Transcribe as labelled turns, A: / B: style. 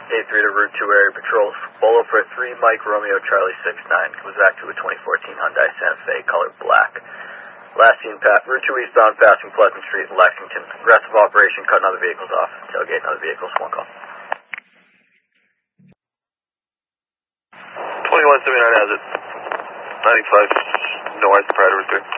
A: A3 to Route 2 area patrols. Bolo for 3 Mike Romeo Charlie 69. Comes back to a 2014 Hyundai Santa Fe, color black. Last seen Route 2 eastbound passing Pleasant Street in Lexington. Aggressive operation, cutting other vehicles off. Tailgating other vehicles, 1 call.
B: 2179 has it. 95 north, prior to Route 3.